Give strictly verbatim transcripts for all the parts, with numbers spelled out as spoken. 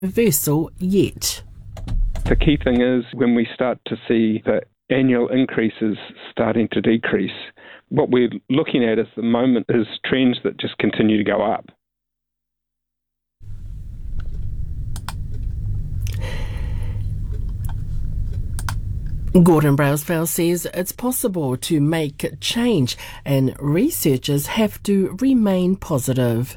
reversal yet. The key thing is when we start to see the annual increases starting to decrease, what we're looking at at the moment is trends that just continue to go up. Gordon Brausfeld says it's possible to make change and researchers have to remain positive.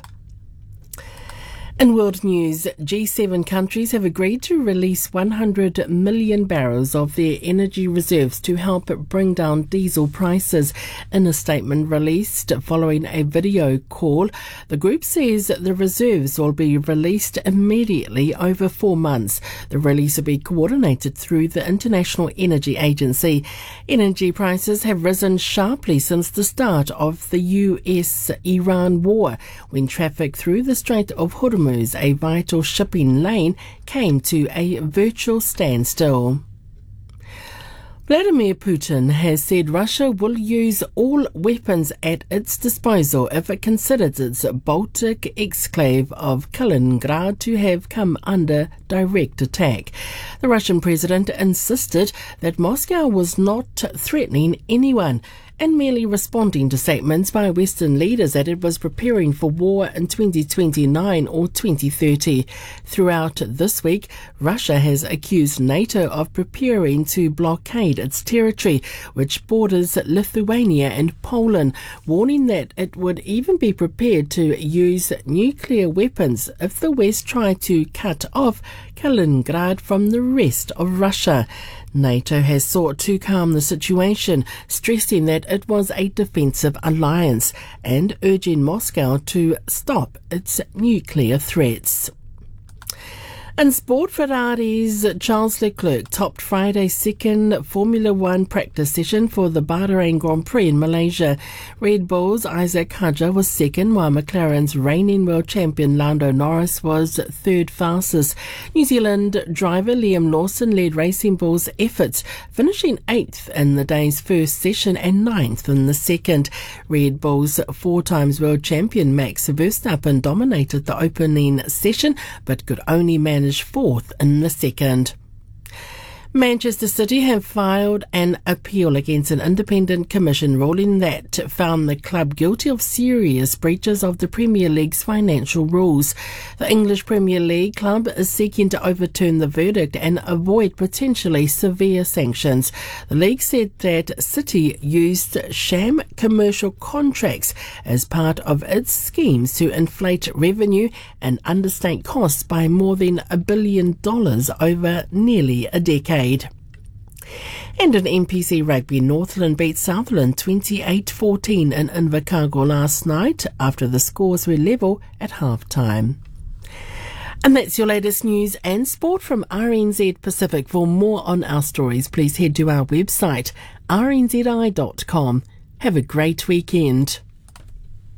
In world news, G seven countries have agreed to release one hundred million barrels of their energy reserves to help bring down diesel prices. In a statement released following a video call, the group says the reserves will be released immediately over four months. The release will be coordinated through the International Energy Agency. Energy prices have risen sharply since the start of the U S Iran war, when traffic through the Strait of Hormuz, a vital shipping lane, came to a virtual standstill. Vladimir Putin has said Russia will use all weapons at its disposal if it considers its Baltic exclave of Kaliningrad to have come under direct attack. The Russian president insisted that Moscow was not threatening anyone and merely responding to statements by Western leaders that it was preparing for war in twenty twenty-nine or twenty thirty. Throughout this week, Russia has accused NATO of preparing to blockade its territory, which borders Lithuania and Poland, warning that it would even be prepared to use nuclear weapons if the West tried to cut off Kaliningrad from the rest of Russia. NATO has sought to calm the situation, stressing that it was a defensive alliance and urging Moscow to stop its nuclear threats. In sport, Ferrari's Charles Leclerc topped Friday's second Formula One practice session for the Bahrain Grand Prix in Malaysia. Red Bull's Isaac Hadjar was second, while McLaren's reigning world champion Lando Norris was third fastest. New Zealand driver Liam Lawson led Racing Bull's efforts, finishing eighth in the day's first session and ninth in the second. Red Bull's four times world champion Max Verstappen dominated the opening session, but could only manage fourth in the second. Manchester City have filed an appeal against an independent commission ruling that found the club guilty of serious breaches of the Premier League's financial rules. The English Premier League club is seeking to overturn the verdict and avoid potentially severe sanctions. The league said that City used sham commercial contracts as part of its schemes to inflate revenue and understate costs by more than a billion dollars over nearly a decade. And in N P C Rugby, Northland beat Southland twenty-eight fourteen in Invercargill last night after the scores were level at half-time. And that's your latest news and sport from R N Z Pacific. For more on our stories, please head to our website r n z i dot com. Have a great weekend.